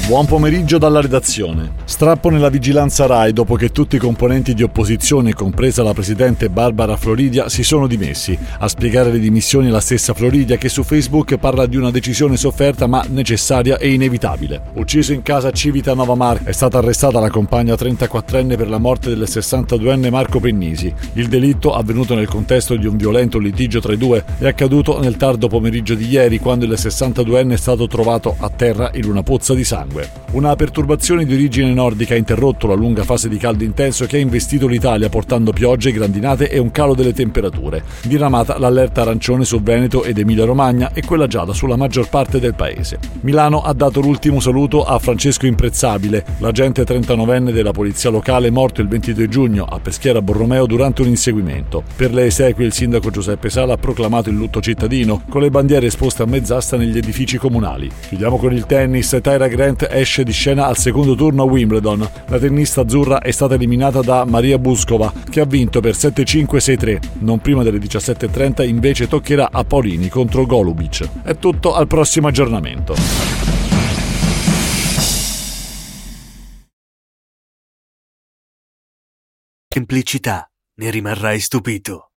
Buon pomeriggio dalla redazione. Strappo nella vigilanza Rai dopo che tutti i componenti di opposizione, compresa la presidente Barbara Floridia, si sono dimessi. A spiegare le dimissioni la stessa Floridia, che su Facebook parla di una decisione sofferta ma necessaria e inevitabile. Ucciso in casa a Civitanova Marche, è stata arrestata la compagna 34enne per la morte del 62enne Marco Pennisi. Il delitto, avvenuto nel contesto di un violento litigio tra i due, è accaduto nel tardo pomeriggio di ieri, quando il 62enne è stato trovato a terra in una pozza di sangue. Una perturbazione di origine nordica ha interrotto la lunga fase di caldo intenso che ha investito l'Italia, portando piogge, grandinate e un calo delle temperature. Diramata l'allerta arancione su Veneto ed Emilia-Romagna e quella gialla sulla maggior parte del paese. Milano ha dato l'ultimo saluto a Francesco Imprezzabile, l'agente 39enne della polizia locale morto il 22 giugno a Peschiera Borromeo durante un inseguimento. Per le esequie il sindaco Giuseppe Sala ha proclamato il lutto cittadino, con le bandiere esposte a mezz'asta negli edifici comunali. Chiudiamo con il tennis. Tyra Grant esce di scena al secondo turno a Wimbledon. La tennista azzurra è stata eliminata da Maria Buskova, che ha vinto per 7-5, 6-3. Non prima delle 17:30 invece toccherà a Paolini contro Golubic. È tutto, al prossimo aggiornamento. Semplicità, ne rimarrai stupito.